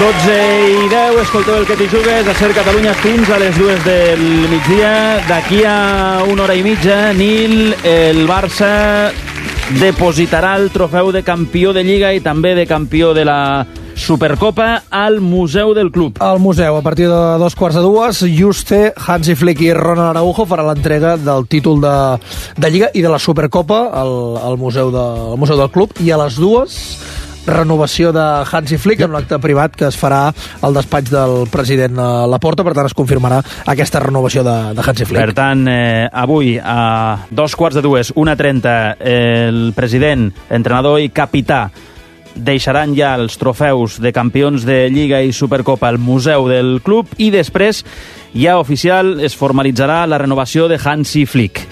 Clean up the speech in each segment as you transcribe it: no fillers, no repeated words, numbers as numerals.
12:10, escolteu el que t'hi jugues a Ser Catalunya fins a les 2 del migdia. D'aquí a una hora i mitja, Nil, el Barça depositarà el trofeu de campió de Lliga i també de campió de la Supercopa al Museu del Club. Al museu, a partir de 2:15, Juste, Hansi Flick i Ronald Araujo farà l'entrega del títol de Lliga i de la Supercopa al museu del Club, i a les 2 renovació de Hansi Flick en un acte privat que es farà al despatx del president Laporta. Per tant, es confirmarà aquesta renovació de Hansi Flick. Per tant, avui a 2:15, 1:30, el president, entrenador i capità deixaran ja els trofeus de campions de Lliga i Supercopa al Museu del Club, i després ja oficial es formalitzarà la renovació de Hansi Flick.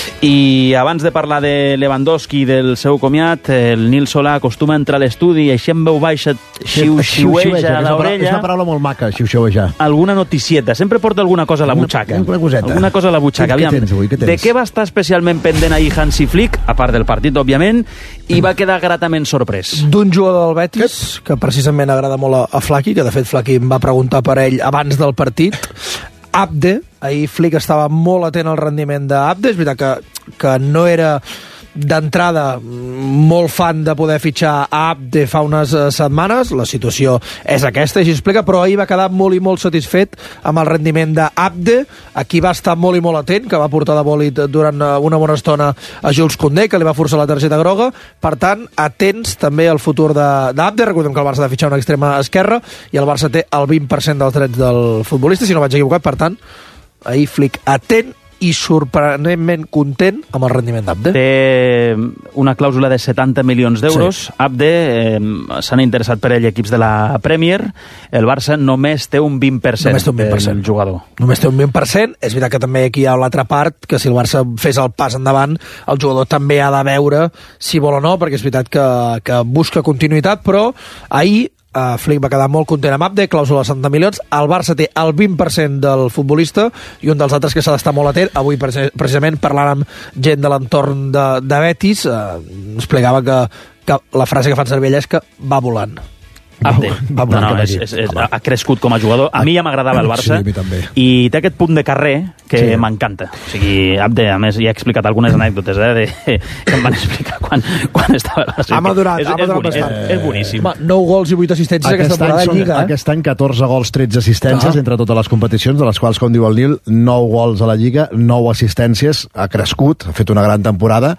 I abans de parlar de Lewandowski i del seu comiat, el Nil Solà acostuma a entrar a l'estudi i així en veu baixa xiu-xiueja a l'orella. És una paraula molt maca, xiu-xiuejar. Alguna noticieta, sempre porta alguna cosa a la butxaca. Alguna cosa a la butxaca. Què tens avui? De què va estar especialment pendent ahir Hansi Flick, a part del partit, òbviament, i va quedar gratament sorprès? D'un jugador del Betis, que precisament agrada molt a Flaqui, que de fet Flaqui em va preguntar per ell abans del partit. Abde, ahir Flick estava molt atent al rendiment d'Abde. És veritat que no era d'entrada molt fan de poder fitxar a Abde fa unes setmanes, la situació és aquesta, així explica, però ahir va quedar molt i molt satisfet amb el rendiment d'Abde. Aquí va estar molt i molt atent, que va portar de bòlit durant una bona estona a Jules Koundé, que li va forçar la targeta groga. Per tant, atents també al futur d'Abde. Recordem que el Barça ha de fitxar una extrema esquerra i el Barça té el 20% dels drets del futbolista, si no vaig equivocat. Per tant, ahir Flick atent i sorprenentment content amb el rendiment d'Abde. Té una clàusula de 70 milions d'euros. Sí. Abde, s'han interessat per ell equips de la Premier. El Barça només té un 20% del jugador. Només té un 20%. És veritat que també aquí hi ha l'altra part, que si el Barça fes el pas endavant, el jugador també ha de veure si vol o no, perquè és veritat que busca continuïtat, però ahir Flick va quedar molt content amb Abde, clàusula de 70 milions. El Barça té el 20% del futbolista i un dels altres que s'ha d'estar molt atent. Avui, precisament, parlant amb gent de l'entorn de Betis, explicava que la frase que fan servir ella és que va volant. Abde. Ha crescut com a jugador. A mi ja m'agradava el Barça, i té aquest punt de carrer que m'encanta. O sigui, Abde, a més, ja he explicat algunes anècdotes que em van explicar quan estava a la ha madurat bastant. És boníssim. 9 gols i 8 assistències aquesta temporada de Lliga. Aquest any 14 gols, 13 assistències entre totes les competicions, de les quals, com diu el Nil, 9 gols a la Lliga, 9 assistències. Ha crescut, ha fet una gran temporada,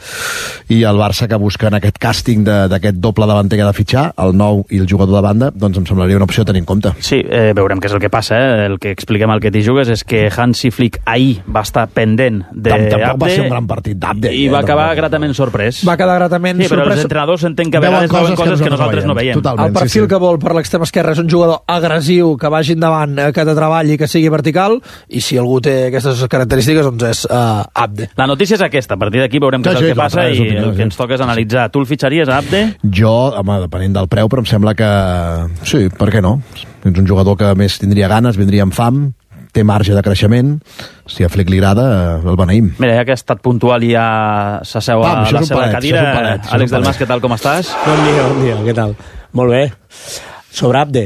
i el Barça, que busca en aquest càsting d'aquest doble davanter que ha de fitxar, el nou i el jugador de banda, doncs em semblaria una opció a tenir en compte. Sí, veurem què és el que passa. El que expliquem al que t'hi jugues és que Hansi Flick ahir va estar pendent d'Abde. Tampoc va ser un gran partit d'Abde. I va acabar gratament sorprès. Va quedar gratament sorprès. Però els entrenadors entenc que a vegades veuen coses que nosaltres no veiem. El perfil que vol per l'extrema esquerra és un jugador agressiu, que vagi endavant, que te treballi, que sigui vertical, i si algú té aquestes característiques, doncs és Abde. La notícia és aquesta. A partir d'aquí veurem què és el que passa i el que ens toca és analitzar. Tu el fitxaries a Abde? Jo, home, depenent del preu, però em sembla que sí, per què no? És un jugador que més tindria ganes, vindria amb fam, té marge de creixement. Si a Flick li agrada, el beneïm. Mira, ja que ha estat puntual i ja s'asseu a la seva cadira. Àlex del Mas, què tal, com estàs? Bon dia, què tal? Molt bé. Sobre Abde,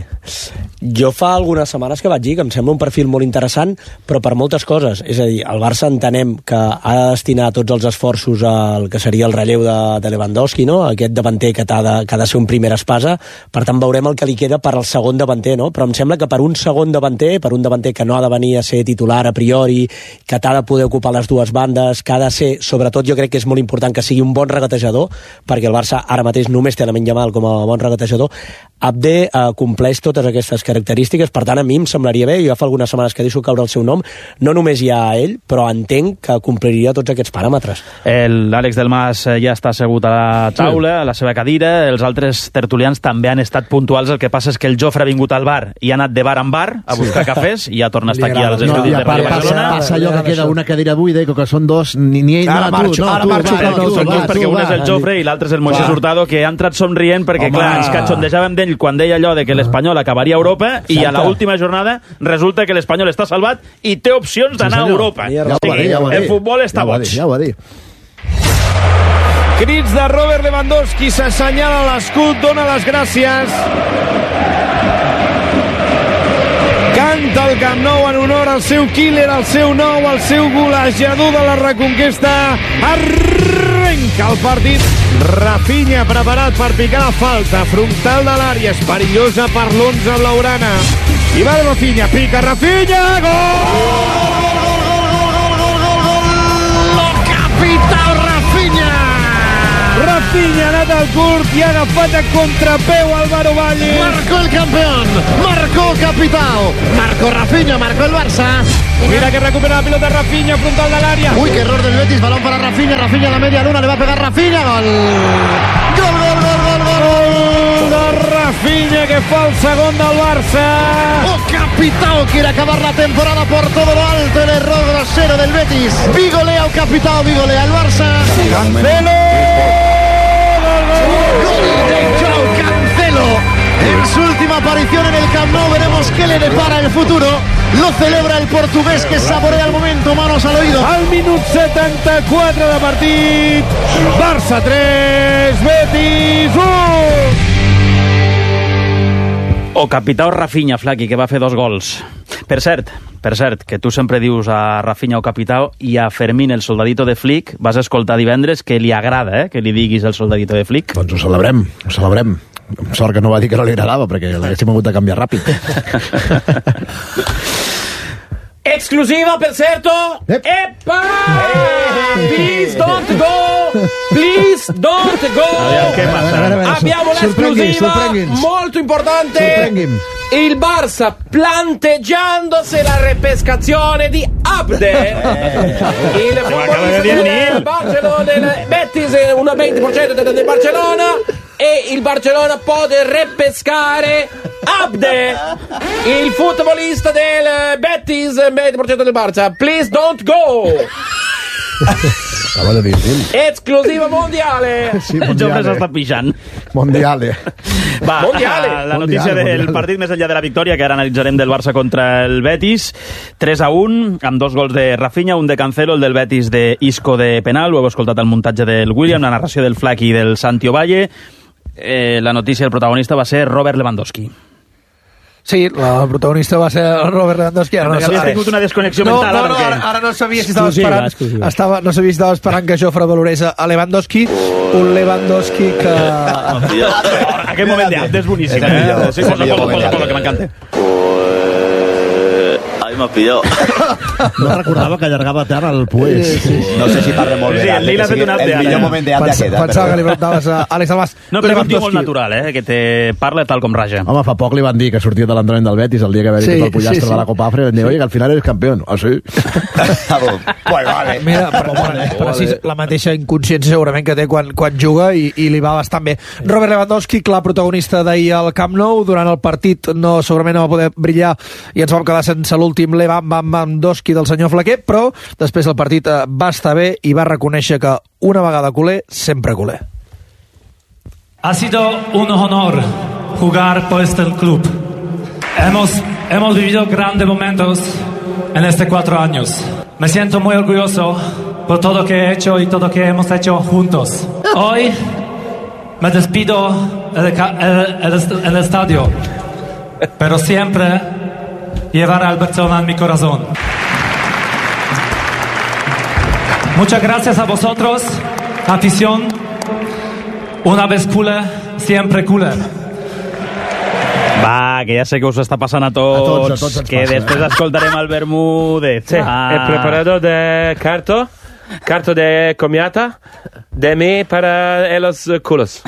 jo fa algunes setmanes que vaig dir que em sembla un perfil molt interessant, però per moltes coses. És a dir, el Barça entenem que ha de destinar tots els esforços al que seria el relleu de Lewandowski, no? Aquest davanter que ha de ser un primer espasa. Per tant, veurem el que li queda per al segon davanter, no? Però em sembla que per un segon davanter, per un davanter que no ha de venir a ser titular a priori, que t'ha de poder ocupar les dues bandes, que ha de ser, sobretot jo crec que és molt important que sigui un bon regatejador, perquè el Barça ara mateix només té Lamine Yamal com a bon regatejador. Abde compleix totes aquestes característiques, per tant a mi em semblaria bé. Jo fa algunes setmanes que deixo caure el seu nom, no només hi ha ell, però entenc que compliria tots aquests paràmetres. L'Àlex del Mas ja està assegut a la taula, a la seva cadira, els altres tertulians també han estat puntuals. El que passa és que el Jofre ha vingut al bar i ha anat de bar en bar a buscar cafès i ja torna a estar aquí als estudis de Ràdio Barcelona. Passa allò que queda una cadira buida i com que són dos, ni ell, ara marxo, perquè un és el Jofre i l'altre és el Moisés Hurtado, que ha entrat somrient perquè, clar, ens catxondejàvem d'ell quan deia allò de que l'Espanyol acabaria a Europa i a l'última jornada resulta que l'Espanyol està salvat i té opcions d'anar a Europa. El futbol està boig. Ja ho va dir. Crits de Robert Lewandowski, s'assenyala l'escut, dona les gràcies Canta el Camp Nou en honor al seu killer, al seu nou, al seu golejador de la Reconquesta. Arrenca el partit. Rafinha preparat per picar la falta. Frontal de l'àrea, és perillosa per l'11 blaugrana. I va Rafinha, pica Rafinha, gol! Rafinha ha anat al curt i ha agafat a contrapeu Álvaro Valle. Marcó el campeón, marcó Capitao, marcó Rafinha, marcó el Barça. Mira que recupera la pelota Rafinha, frontal de l'àrea. Uy, qué error del Betis, balón para Rafinha, Rafinha a la media luna, le va a pegar Rafinha, gol. Gol, gol, gol, gol, gol. De Rafinha, que fa el segon del Barça. Oh, Capitao quiere acabar la temporada por todo lo alto, el error grosero del Betis. Vigolea o Capitao, vigolea el Barça. Cancelo. Gol de Joao Cancelo en su última aparición en el Camp Nou. Veremos qué le depara el futuro. Lo celebra el portugués, que saborea el momento, manos al oído. Al minut 74 de partit, Barça 3, Betis 1. O Capitao Rafinha, Flaqui, que va fer 2 gols. Per cert, que tu sempre dius a Rafinha o Capitao, i a Fermín, el soldadito de Flick, vas escoltar divendres que li agrada, que li diguis el soldadito de Flick. Doncs ho celebrem, ho celebrem. Sort que no va dir que no li agradava, perquè l'haguéssim hagut de canviar ràpid. Exclusiva, per certo. Epa! Please don't go! Please don't go! Che passa? Abbiamo l'esclusiva molto importante. Il Barça planteggiandosi la repescazione di Abde. Il futbolista del Barcellona, del Betis, un 20% del Barcellona, e il Barcellona può repescare Abde, il futbolista del Betis, 20% del Barça. Please don't go! Exclusiva mondiale. Sí, El Jofre s'està pixant. Mondiale. Va, la notícia del partit més enllà de la victòria, que ara analitzarem, del Barça contra el Betis. 3-1, amb 2 gols de Rafinha, un de Cancelo, el del Betis de Isco de penal. Ho heu escoltat al muntatge del William, la narració del Flaqui i del Santi Ovalle. La notícia, el protagonista va ser Robert Lewandowski. Sí, el protagonista va ser Robert Lewandowski. Havies tingut una desconnexió mental. Ara no sabia si estava esperant. No sabia si estava esperant que Jofre valorés a Lewandowski. Un Lewandowski que... Aquest moment d'Abde és boníssim. Sí, posa, que m'encanta. M'ha pillado. No recordava que allargava tant el pues. No sé si parla molt bé. L'Il ha fet un Abde. El millor moment d'Abde aquest. Pensava que li preguntaves a Àlex Almas. No, però és un tio molt natural, que te parla tal com raja. Home, fa poc li van dir que sortia de l'entrenament del Betis el dia que va dir tot el pollastre de la Copa Àfrica, i van dir, oye, que al final eres campeón. Ah, sí? Pues vale. Mira, precís, la mateixa inconsciència segurament que té quan juga, i li va bastant bé. Robert Lewandowski, clar protagonista d'ahir al Camp Nou. Durant el partit segurament no va poder brillar i ens vam quedar sense l'últim Lewandowski del senyor Flaquer, però després el partit va estar bé i va reconèixer que una vegada culer, sempre culer. Ha sido un honor jugar por este club. Hemos vivido grandes momentos en estos 4 años. Me siento muy orgulloso por todo lo que he hecho y todo lo que hemos hecho juntos. Hoy me despido en el estadio, pero siempre llevar al Barcelona en mi corazón. Muchas gracias a vosotros, afición. Una vez culé, siempre culé. Va, que ja sé que us està passant a tots, que després escoltarem el Bermúdez. El preparador de carto de comiata de mí para los culos.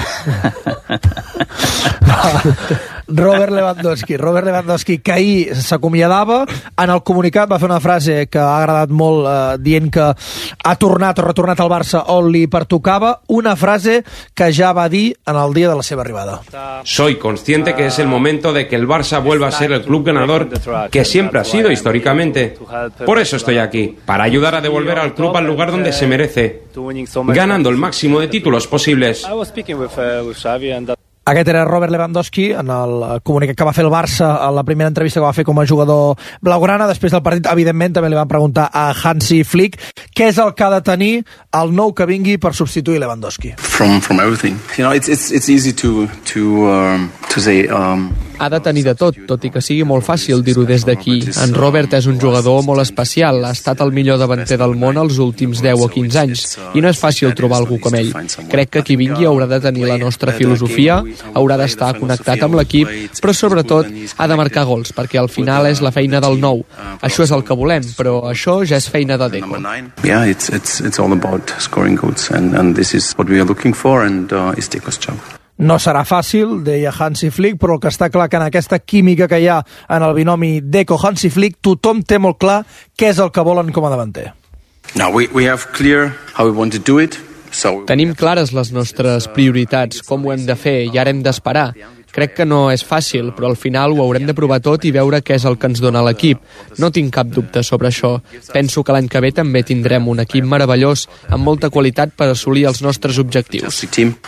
Robert Lewandowski, que ahir s'acomiadava. En el comunicat va fer una frase que ha agradat molt, dient que ha retornat al Barça on li pertocava, una frase que ja va dir en el dia de la seva arribada. Soy consciente que es el momento de que el Barça vuelva a ser el club ganador que siempre ha sido históricamente. Por eso estoy aquí, para ayudar a devolver al club al lugar donde se merece, ganando el máximo de títulos posibles. Aquest era Robert Lewandowski en el comunicat que va fer el Barça a la primera entrevista que va fer com a jugador blaugrana. Després del partit, evidentment, també li van preguntar a Hansi Flick què és el que ha de tenir el nou que vingui per substituir Lewandowski. From everything. You know, it's easy to say ha de tenir de tot i que sigui molt fàcil dir-ho des d'aquí. En Robert és un jugador molt especial, ha estat el millor davanter del món els últims 10 o 15 anys, i no és fàcil trobar algú com ell. Crec que qui vingui haurà de tenir la nostra filosofia, haurà d'estar connectat amb l'equip, però sobretot ha de marcar gols, perquè al final és la feina del 9. Això és el que volem, però això ja és feina de Deco. Yeah, it's all about scoring goals, and this is what we are looking for, and it's Deco's job. No serà fàcil, deia Hansi Flick, però el que està clar que en aquesta química que hi ha en el binomi Deco-Hansi Flick, tothom té molt clar què és el que volen com a davanter. Now we have clear how we want to do it. Tenim clares les nostres prioritats, com ho hem de fer, i ara hem d'esperar. Crec que no és fàcil, però al final ho haurem de provar tot i veure què és el que ens dona l'equip. No tinc cap dubte sobre això. Penso que l'any que ve també tindrem un equip meravellós, amb molta qualitat per assolir els nostres objectius.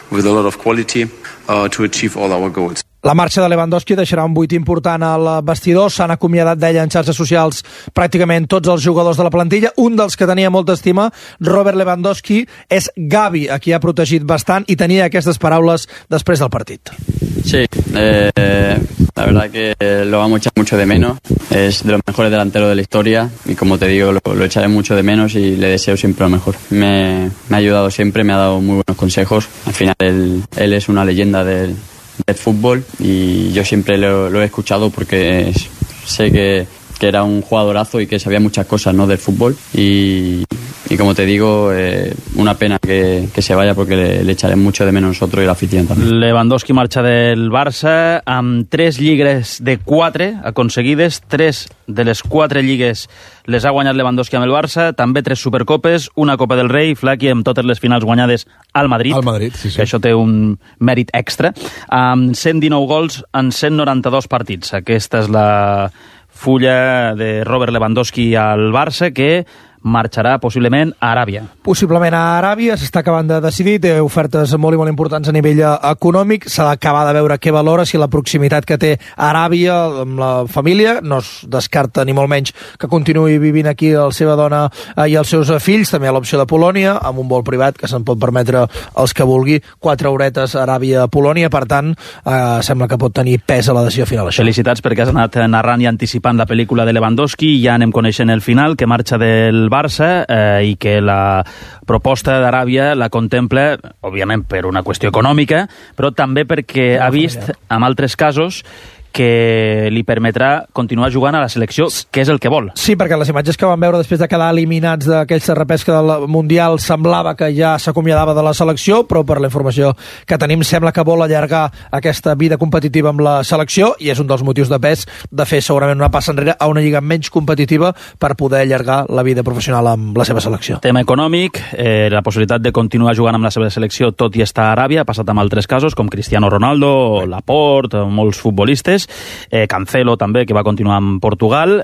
La marxa de Lewandowski deixarà un buit important al vestidor. S'han acomiadat d'ella en xarxes socials pràcticament tots els jugadors de la plantilla. Un dels que tenia molta estima, Robert Lewandowski, és Gavi, a qui ha protegit bastant, i tenia aquestes paraules després del partit. Sí, la verdad que lo vamos a echar mucho de menos. Es de los mejores delanteros de la historia y, como te digo, lo echaré mucho de menos y le deseo siempre lo mejor. Me ha ayudado siempre, me ha dado muy buenos consejos. Al final él es una leyenda del fútbol y yo siempre lo he escuchado porque sé que era un jugadorazo y que sabía muchas cosas, ¿no?, del fútbol, y como te digo, una pena que se vaya porque le echaré mucho de menos nosotros y la afición también. Lewandowski marxa del Barça amb 3 lligues de 4 aconseguides. 3 de les 4 lligues les ha guanyat Lewandowski amb el Barça, també 3 Supercopes, una Copa del Rei, Flaqui, amb totes les finals guanyades al Madrid, sí. Que això té un mèrit extra, amb 119 gols en 192 partits. Aquesta és la fulla de Robert Lewandowski al Barça, que marxarà possiblement a Aràbia. Possiblement a Aràbia, s'està acabant de decidir, té ofertes molt i molt importants a nivell econòmic, s'ha d'acabar de veure què valora, si la proximitat que té Aràbia amb la família, no es descarta ni molt menys que continuï vivint aquí la seva dona i els seus fills, també hi ha l'opció de Polònia, amb un vol privat que se'n pot permetre els que vulgui, 4 horetes Aràbia-Polònia, per tant, sembla que pot tenir pes a la decisió final. Això. Felicitats perquè has anat narrant i anticipant la pel·lícula de Lewandowski, ja anem coneixent el final, que marxa del Barça i que la proposta d'Aràbia la contempla, òbviament, per una qüestió econòmica, però també perquè ha vist, en altres casos, que li permetrà continuar jugant a la selecció, que és el que vol. Sí, perquè les imatges que vam veure després de quedar eliminats d'aquesta repesca del Mundial semblava que ja s'acomiadava de la selecció, però per la informació que tenim sembla que vol allargar aquesta vida competitiva amb la selecció, i és un dels motius de pes de fer segurament una passa enrere a una lliga menys competitiva per poder allargar la vida professional amb la seva selecció. Tema econòmic, la possibilitat de continuar jugant amb la seva selecció tot i estar a Aràbia, ha passat amb altres casos, com Cristiano Ronaldo, Laporte, molts futbolistes, Cancelo també, que va continuar en Portugal,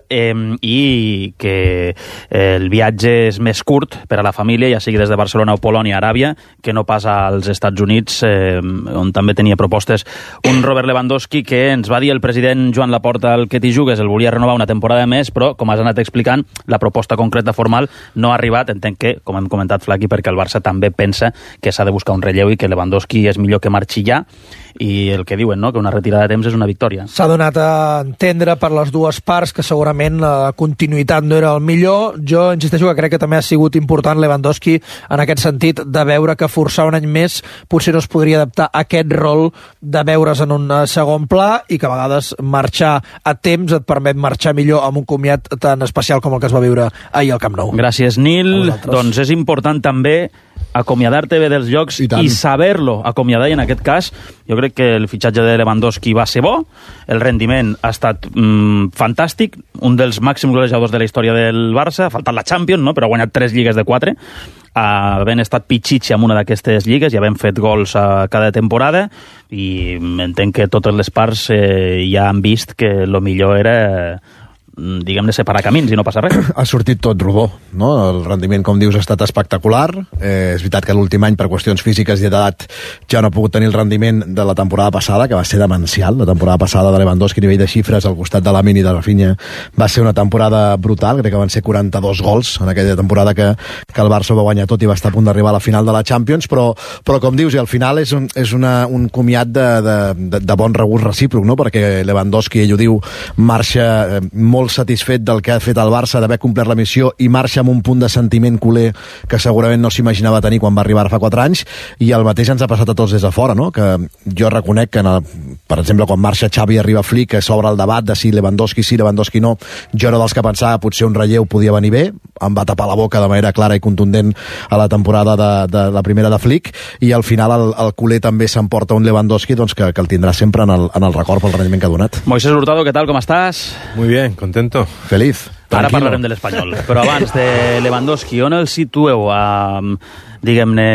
i que el viatge és més curt per a la família, ja sigui des de Barcelona o Polònia a Aràbia, que no pas als Estats Units, on també tenia propostes un Robert Lewandowski, que ens va dir el president Joan Laporta, el que t'hi jugues, el volia renovar una temporada més, però, com has anat explicant, la proposta concreta formal no ha arribat. Entenc que, com hem comentat, Flaqui, perquè el Barça també pensa que s'ha de buscar un relleu i que Lewandowski és millor que marxi ja, i el que diuen, no?, que una retirada de temps és una victòria. S'ha donat a entendre per les dues parts que segurament la continuïtat no era el millor. Jo insisteixo que crec que també ha sigut important Lewandowski en aquest sentit de veure que forçar un any més potser no es podria adaptar a aquest rol de veure's en un segon pla, i que a vegades marxar a temps et permet marxar millor amb un comiat tan especial com el que es va viure ahir al Camp Nou. Gràcies, Nil. Doncs és important també acomiadar-te bé dels llocs i saber-lo acomiadar, i en aquest cas jo crec que el fitxatge de Lewandowski va ser bo, el rendiment ha estat fantàstic, un dels màxims golejadors de la història del Barça, ha faltat la Champions, no?, però ha guanyat 3 lligues de 4, havent estat pitxitxi en una d'aquestes lligues i havent fet gols a cada temporada, i entenc que totes les parts ja han vist que el millor era diguem-ne, separar camins i no passa res. Ha sortit tot rodó, no? El rendiment, com dius, ha estat espectacular. És veritat que l'últim any, per qüestions físiques i d'edat, ja no ha pogut tenir el rendiment de la temporada passada, que va ser demencial. La temporada passada de Lewandowski, a nivell de xifres, al costat de Lamine i de Rafinha, va ser una temporada brutal. Crec que van ser 42 gols en aquella temporada que el Barça va guanyar tot i va estar a punt d'arribar a la final de la Champions, però com dius, i al final és un comiat de bon regust recíproc, no? Perquè Lewandowski, ell ho diu, marxa molt satisfet del que ha fet el Barça, d'haver complert la missió, i marxa amb un punt de sentiment culer que segurament no s'imaginava tenir quan va arribar fa 4 anys, i el mateix ens ha passat a tots des de fora, no? Que jo reconec que, per exemple, quan marxa Xavi i arriba Flick, que s'obre el debat de si Lewandowski sí, Lewandowski no, jo era dels que pensava potser un relleu podia venir bé, em va tapar la boca de manera clara i contundent a la temporada de la primera de Flick, i al final el culer també s'emporta un Lewandowski doncs, que el tindrà sempre en el record pel rendiment que ha donat. Moisés Hurtado, ¿qué tal? ¿Cómo estás? Muy bien, contento. Feliz. Ara parlarem de l'Espanyol, però abans de Lewandowski, on el situeu, diguem-ne,